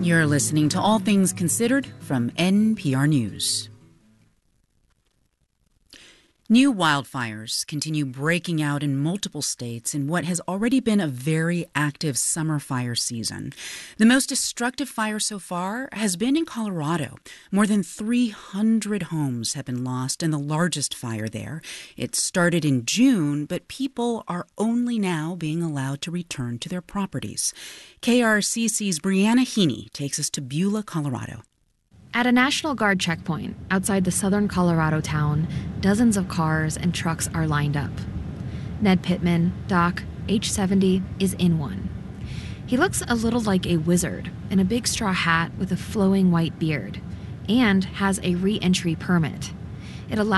You're listening to All Things Considered from NPR News. New wildfires continue breaking out in multiple states in what has already been a very active summer fire season. The most destructive fire so far has been in Colorado. More than 300 homes have been lost in the largest fire there. It started in June, but people are only now being allowed to return to their properties. KRCC's Brianna Heaney takes us to Beulah, Colorado. At a National Guard checkpoint outside the southern Colorado town, dozens of cars and trucks are lined up. Ned Pittman, Doc, age 70, is in one. He looks a little like a wizard in a big straw hat with a flowing white beard and has a re-entry permit. It allows